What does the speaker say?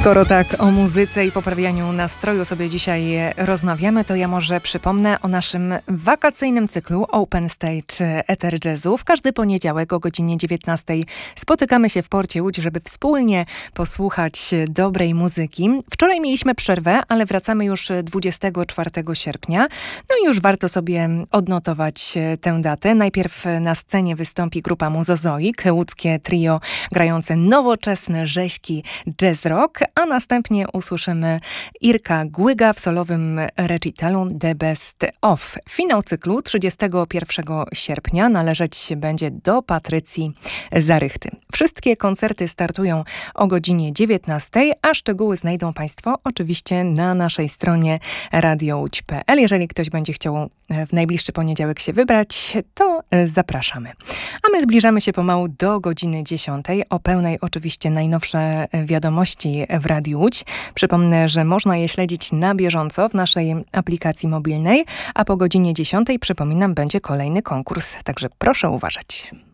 Skoro tak o muzyce i poprawianiu nastroju sobie dzisiaj rozmawiamy, to ja może przypomnę o naszym wakacyjnym cyklu Open Stage Eter Jazzu. W każdy poniedziałek o godzinie 19 spotykamy się w Porcie Łódź, żeby wspólnie posłuchać dobrej muzyki. Wczoraj mieliśmy przerwę, ale wracamy już 24 sierpnia. No i już warto sobie odnotować tę datę. Najpierw na scenie wystąpi grupa Muzozoik, łódzkie trio grające nowoczesne rzeźki jazz rock, a następnie usłyszymy Irka Głyga w solowym recitalu The Best Of. Finał cyklu 31 sierpnia należeć będzie do Patrycji Zarychty. Wszystkie koncerty startują o godzinie 19, a szczegóły znajdą Państwo oczywiście na naszej stronie radiołódź.pl. Jeżeli ktoś będzie chciał w najbliższy poniedziałek się wybrać, to zapraszamy. A my zbliżamy się pomału do godziny 10. O pełnej oczywiście najnowsze wiadomości w Radiu Łódź. Przypomnę, że można je śledzić na bieżąco w naszej aplikacji mobilnej, a po godzinie 10, przypominam, będzie kolejny konkurs. Także proszę uważać.